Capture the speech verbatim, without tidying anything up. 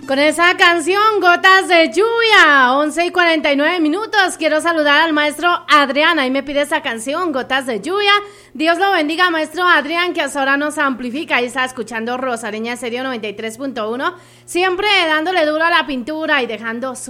Con esa canción, Gotas de Lluvia, once y cuarenta y nueve minutos. Quiero saludar al maestro Adrián. Ahí me pide esa canción, Gotas de Lluvia. Dios lo bendiga, maestro Adrián, que hasta ahora nos amplifica. Ahí está escuchando Rosareña Estéreo noventa y tres punto uno. Siempre dándole duro a la pintura y dejando